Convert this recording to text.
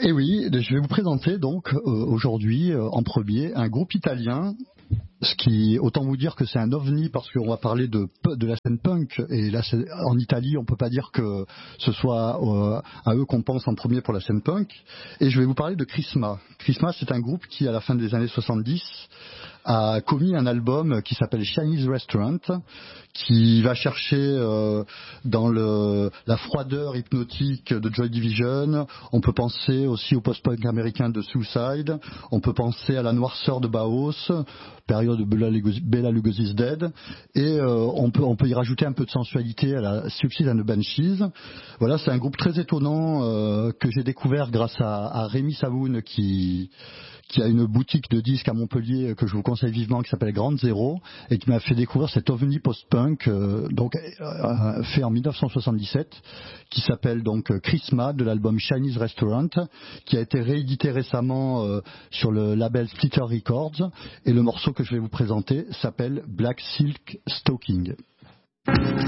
Et oui, je vais vous présenter donc aujourd'hui en premier un groupe italien. Ce qui, autant vous dire que c'est un ovni parce qu'on va parler de la scène punk et là en Italie on peut pas dire que ce soit à eux qu'on pense en premier pour la scène punk. Et je vais vous parler de Chrisma. Chrisma, c'est un groupe qui à la fin des années 70 a commis un album qui s'appelle Chinese Restaurant, qui va chercher dans la froideur hypnotique de Joy Division. On peut penser aussi au post-punk américain de Suicide. On peut penser à la noirceur de Bauhaus, période de Bela Lugosi's Dead. Et on peut y rajouter un peu de sensualité à la Suicide and the Banshees. Voilà, c'est un groupe très étonnant que j'ai découvert grâce à Rémi Savoun qui a une boutique de disques à Montpellier que je vous conseille vivement, qui s'appelle Grande Zéro, et qui m'a fait découvrir cet ovni post-punk fait en 1977, qui s'appelle donc Chrisma, de l'album Chinese Restaurant, qui a été réédité récemment sur le label Splitter Records, et le morceau que je vais vous présenter s'appelle Black Silk Stocking.